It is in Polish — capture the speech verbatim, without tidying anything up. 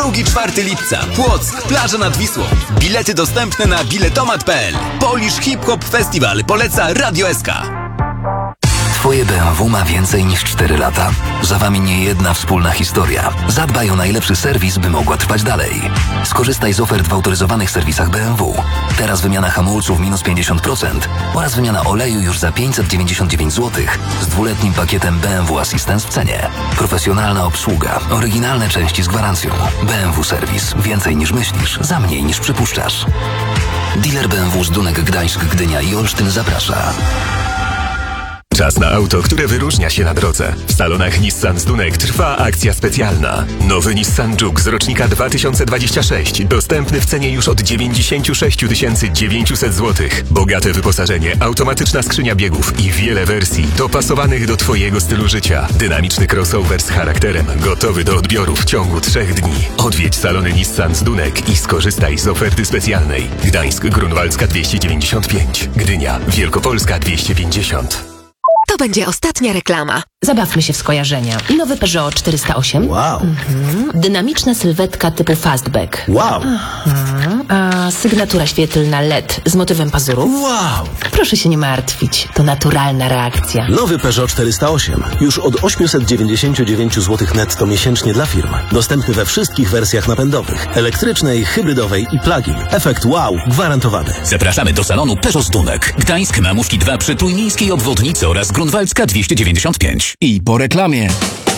drugiego czwartego lipca. Płock, plaża nad Wisłą. Bilety dostępne na biletomat kropka p l. Polish Hip Hop Festival poleca Radio S K. Twoje B M W ma więcej niż cztery lata. Za wami nie jedna wspólna historia. Zadbaj o najlepszy serwis, by mogła trwać dalej. Skorzystaj z ofert w autoryzowanych serwisach B M W. Teraz wymiana hamulców minus pięćdziesiąt procent oraz wymiana oleju już za pięćset dziewięćdziesiąt dziewięć złotych z dwuletnim pakietem B M W Assistance w cenie. Profesjonalna obsługa, oryginalne części z gwarancją. B M W Serwis. Więcej niż myślisz, za mniej niż przypuszczasz. Dealer B M W z Dunek, Gdańsk, Gdynia i Olsztyn zaprasza. Czas na auto, które wyróżnia się na drodze. W salonach Nissan z Dunek trwa akcja specjalna. Nowy Nissan Juke z rocznika dwa tysiące dwudziestego szóstego. Dostępny w cenie już od dziewięćdziesiąt sześć tysięcy dziewięćset złotych. Bogate wyposażenie, automatyczna skrzynia biegów i wiele wersji dopasowanych do Twojego stylu życia. Dynamiczny crossover z charakterem, gotowy do odbioru w ciągu trzech dni. Odwiedź salony Nissan z Dunek i skorzystaj z oferty specjalnej. Gdańsk, Grunwaldzka dwieście dziewięćdziesiąt pięć. Gdynia, Wielkopolska dwieście pięćdziesiąt. To będzie ostatnia reklama. Zabawmy się w skojarzenia. Nowy Peugeot czterysta osiem. Wow. Mhm. Dynamiczna sylwetka typu fastback. Wow. Mhm. A sygnatura świetlna L E D z motywem pazurów. Wow. Proszę się nie martwić. To naturalna reakcja. Nowy Peugeot czterysta osiem. Już od osiemset dziewięćdziesiąt dziewięć złotych netto miesięcznie dla firm. Dostępny we wszystkich wersjach napędowych. Elektrycznej, hybrydowej i plug-in. Efekt wow gwarantowany. Zapraszamy do salonu Peugeot z Dunek. Gdańsk, Mamówki dwa przy Trójmiejskiej obwodnicy oraz Grunwaldzka dwieście dziewięćdziesiąt pięć. I po reklamie.